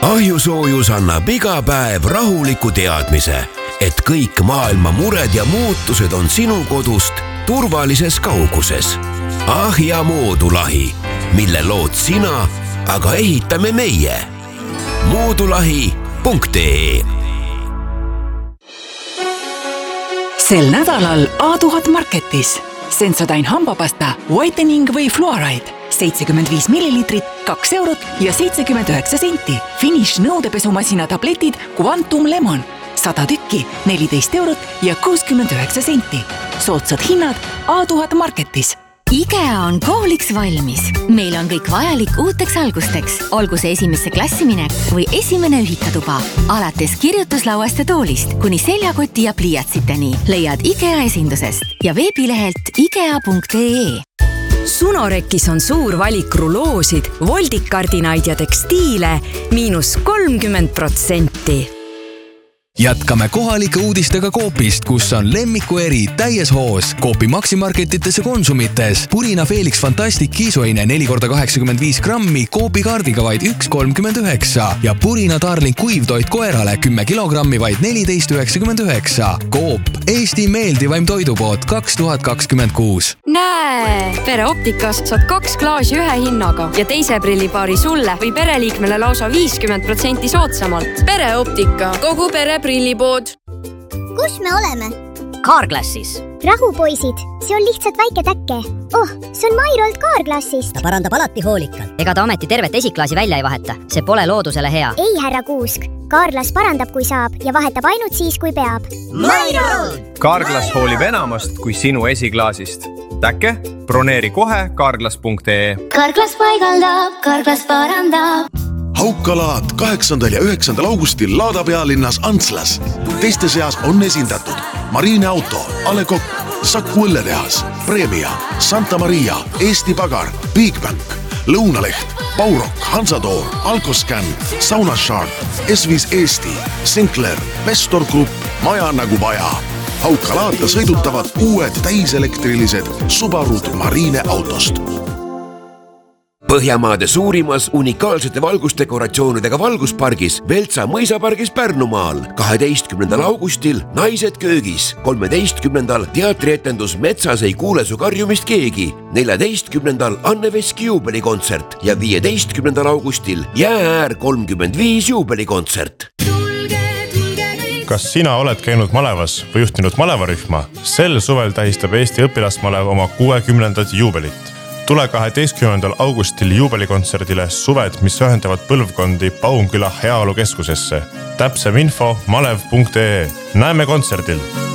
Ahjusoojus annab iga päev rahuliku teadmise, et kõik maailma mured ja muutused on sinu kodust turvalises kauguses. Ahja moodulahi, mille lood sina, aga ehitame meie. Moodulahi.ee. Sel nädalal A1000 Marketis Sensodyne hambapasta Whitening või Fluoride 75 millilitrit, 2 eurot ja 79 senti. Finish nõudepesumasina tabletid Quantum Lemon 100 tükki, 14 eurot ja 69 senti. Soodsad hinnad A1000 Marketis. IKEA on kooliks valmis. Meil on kõik vajalik uuteks algusteks, olgu see esimesse klassiminek või esimene ühikatuba. Alates kirjutuslauast ja toolist kuni seljakoti ja pliiatsiteni leiad IKEA esindusest ja veebilehelt ikea.ee. Sunorekis on suur valik ruloosid, voldikardinaid ja tekstiile -30%. Jätkame kohalike uudistega Coopist, kus on lemmiku eri täies hoos. Coopi maksimarketites ja konsumites. Purina Felix Fantastic kiisuaine 4x85 grammi Coopi kaardiga vaid 1,39 ja Purina Darling kuivtoit koerale 10 kilogrammi vaid 14,99. Coop, Eesti meeldivaim toidupood 2026. Näe! Pereoptikas saad 2 klaasi ühe hinnaga ja teise prillipaari sulle või pereliikmele lausa 50% soodsamalt. Pereoptika, kogu pere prillipood. Kus me oleme? Carglassis. Rahu, poisid, see on lihtsalt väike täkke. Oh, see on Mairolt Carglassist. Ta parandab alati hoolikalt. Ega ta ometi tervet esiklaasi välja ei vaheta. See pole loodusele hea. Ei, härra Kuusk. Carglass parandab, kui saab ja vahetab ainult siis, kui peab. Mairolt! Carglass hoolib enamast kui sinu esiklaasist. Täkke? Broneeri kohe Carglass.ee. Carglass paigaldab, Carglass parandab. Haukalaad 8. ja 9. augustil Laada pealinnas Antslas. Teiste seas on esindatud Marine Auto, A. Le Coq, Saku õlletehas, Premia, Santa Maria, Eesti Pagar, Bigbank, Lõunaleht, Baurock, Hansatoor, Alcoscan, Saunashark, S5 Eesti, Sinclair, Vestor Group, Maja nagu vaja. Haukalaata sõidutavad uued täiselektrilised Subarud Marine autost. Põhjamaade suurimas unikaalsete valgusdekoratsioonidega valguspargis Veltsa mõisapargis Pärnumaal 12. augustil Naised köögis, 13. teatrietendus Metsas ei kuule su karjumist keegi, 14. Anne Veski juubelikontsert ja 15. augustil Jäääär 35 juubelikontsert. Kas sina oled käinud malevas või juhtinud malevarühma? Sel suvel tähistab Eesti õpilasmalev oma 60. juubelit. Tule 12. augustil juubelikontserdile Suved, mis ühendavad põlvkondi Paunküla heaolukeskusesse. Täpsem info malev.ee. Näeme kontserdil!